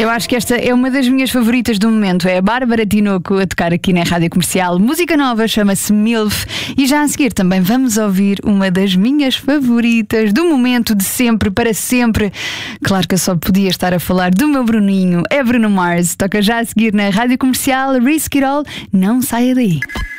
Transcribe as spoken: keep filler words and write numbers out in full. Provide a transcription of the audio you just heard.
Eu acho que esta é uma das minhas favoritas do momento. É a Bárbara Tinoco a tocar aqui na Rádio Comercial. Música nova, chama-se MILF. E já a seguir também vamos ouvir uma das minhas favoritas do momento, de sempre, para sempre. Claro que eu só podia estar a falar do meu Bruninho. É Bruno Mars. Toca já a seguir na Rádio Comercial. Risk It All. Não saia daí.